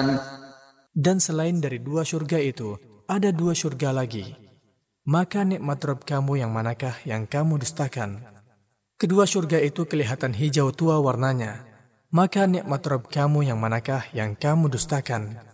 Dan selain dari 2 surga itu, ada 2 surga lagi. Maka nikmat Rabb kamu yang manakah yang kamu dustakan? Kedua surga itu kelihatan hijau tua warnanya. Maka nikmat Rabb kamu yang manakah yang kamu dustakan?